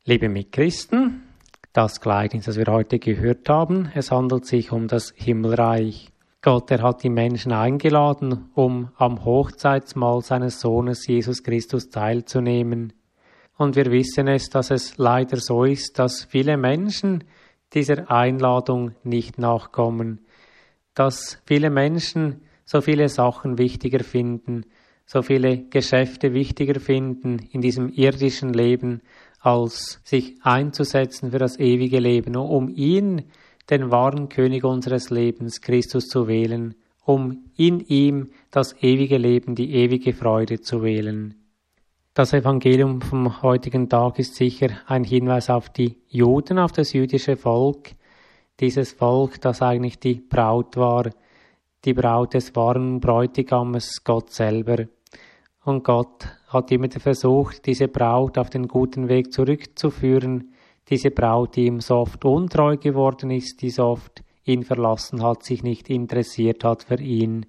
Liebe Mitchristen, das Gleichnis, das wir heute gehört haben, es handelt sich um das Himmelreich. Gott, er hat die Menschen eingeladen, um am Hochzeitsmahl seines Sohnes Jesus Christus teilzunehmen. Und wir wissen es, dass es leider so ist, dass viele Menschen dieser Einladung nicht nachkommen, dass viele Menschen so viele Sachen wichtiger finden, so viele Geschäfte wichtiger finden in diesem irdischen Leben, als sich einzusetzen für das ewige Leben, um ihn, den wahren König unseres Lebens, Christus zu wählen, um in ihm das ewige Leben, die ewige Freude zu wählen. Das Evangelium vom heutigen Tag ist sicher ein Hinweis auf die Juden, auf das jüdische Volk, dieses Volk, das eigentlich die Braut war, die Braut des wahren Bräutigammes, Gott selber. Und Gott hat immer versucht, diese Braut auf den guten Weg zurückzuführen, diese Braut, die ihm so oft untreu geworden ist, die so oft ihn verlassen hat, sich nicht interessiert hat für ihn.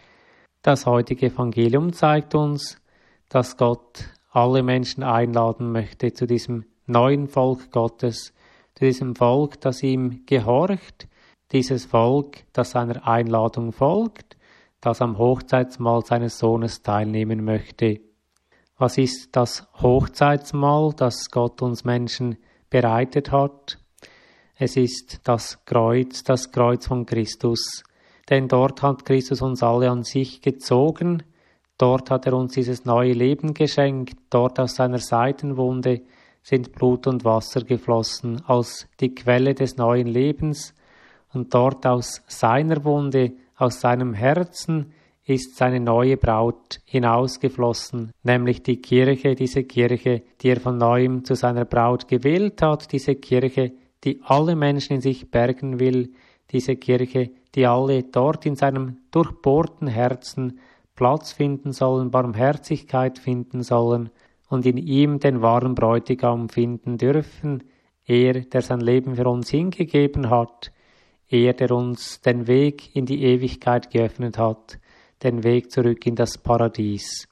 Das heutige Evangelium zeigt uns, dass Gott alle Menschen einladen möchte zu diesem neuen Volk Gottes, zu diesem Volk, das ihm gehorcht, dieses Volk, das seiner Einladung folgt, das am Hochzeitsmahl seines Sohnes teilnehmen möchte. Was ist das Hochzeitsmahl, das Gott uns Menschen bereitet hat? Es ist das Kreuz von Christus. Denn dort hat Christus uns alle an sich gezogen, dort hat er uns dieses neue Leben geschenkt, dort aus seiner Seitenwunde sind Blut und Wasser geflossen, als die Quelle des neuen Lebens, und dort aus seiner Wunde, aus seinem Herzen ist seine neue Braut hinausgeflossen, nämlich die Kirche, diese Kirche, die er von neuem zu seiner Braut gewählt hat, diese Kirche, die alle Menschen in sich bergen will, diese Kirche, die alle dort in seinem durchbohrten Herzen Platz finden sollen, Barmherzigkeit finden sollen und in ihm den wahren Bräutigam finden dürfen, er, der sein Leben für uns hingegeben hat, er, der uns den Weg in die Ewigkeit geöffnet hat, den Weg zurück in das Paradies.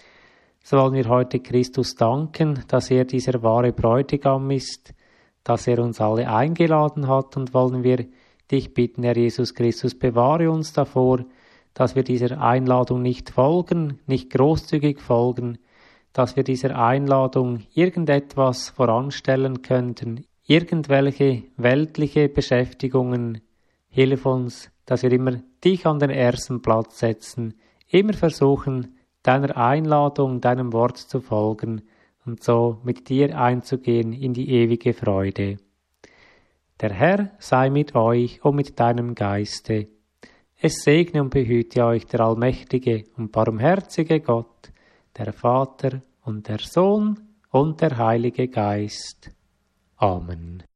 So wollen wir heute Christus danken, dass er dieser wahre Bräutigam ist, dass er uns alle eingeladen hat, und wollen wir dich bitten, Herr Jesus Christus, bewahre uns davor, dass wir dieser Einladung nicht folgen, nicht großzügig folgen, dass wir dieser Einladung irgendetwas voranstellen könnten, irgendwelche weltliche Beschäftigungen. Hilf uns, dass wir immer dich an den ersten Platz setzen, immer versuchen, deiner Einladung, deinem Wort zu folgen und so mit dir einzugehen in die ewige Freude. Der Herr sei mit euch und mit deinem Geiste. Es segne und behüte euch der allmächtige und barmherzige Gott, der Vater und der Sohn und der Heilige Geist. Amen.